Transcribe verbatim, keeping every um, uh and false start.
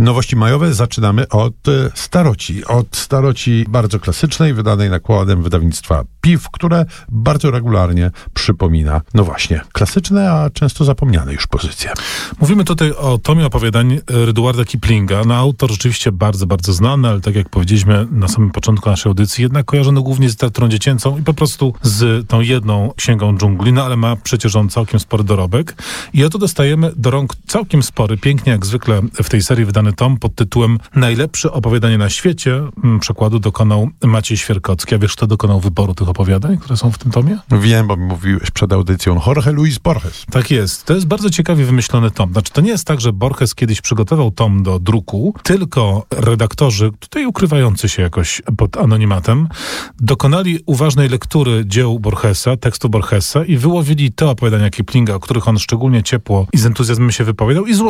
Nowości majowe zaczynamy od e, staroci. Od staroci bardzo klasycznej, wydanej nakładem wydawnictwa P I W, które bardzo regularnie przypomina, no właśnie, klasyczne, a często zapomniane już pozycje. Mówimy tutaj o tomie opowiadań Rudyarda Kiplinga. No, autor rzeczywiście bardzo, bardzo znany, ale tak jak powiedzieliśmy na samym początku naszej audycji, jednak kojarzony głównie z literaturą dziecięcą i po prostu z tą jedną księgą dżungli, no ale ma przecież on całkiem spory dorobek. I oto dostajemy do rąk całkiem spory, pięknie jak zwykle w tej serii wydany tom pod tytułem Najlepsze opowiadanie na świecie. Przekładu dokonał Maciej Świerkocki. A wiesz, kto dokonał wyboru tych opowiadań, które są w tym tomie? Wiem, bo mi mówiłeś przed audycją. Jorge Luis Borges. Tak jest. To jest bardzo ciekawie wymyślony tom. Znaczy, to nie jest tak, że Borges kiedyś przygotował tom do druku, tylko redaktorzy, tutaj ukrywający się jakoś pod anonimatem, dokonali uważnej lektury dzieł Borgesa, tekstu Borgesa i wyłowili te opowiadania Kiplinga, o których on szczególnie ciepło i z entuzjazmem się wypowiadał i złożyli